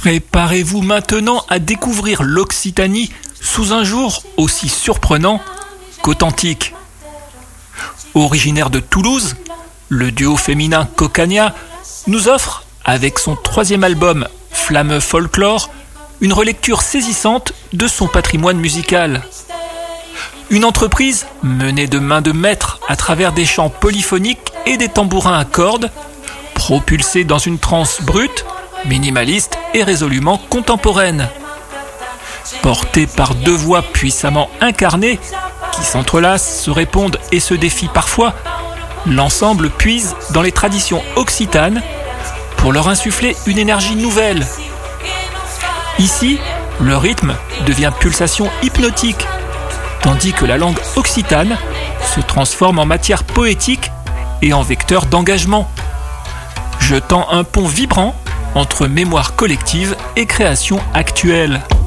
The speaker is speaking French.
Préparez-vous maintenant à découvrir l'Occitanie sous un jour aussi surprenant qu'authentique. Originaire de Toulouse, le duo féminin Cocania nous offre, avec son 3e album Flamme Folklore, une relecture saisissante de son patrimoine musical. Une entreprise menée de main de maître à travers des chants polyphoniques et des tambourins à cordes, propulsée dans une trance brute, minimaliste et résolument contemporaine. Portée par 2 voix puissamment incarnées, qui s'entrelacent, se répondent et se défient parfois, l'ensemble puise dans les traditions occitanes pour leur insuffler une énergie nouvelle. Ici, le rythme devient pulsation hypnotique, tandis que la langue occitane se transforme en matière poétique et en vecteur d'engagement, jetant un pont vibrant entre mémoire collective et création actuelle.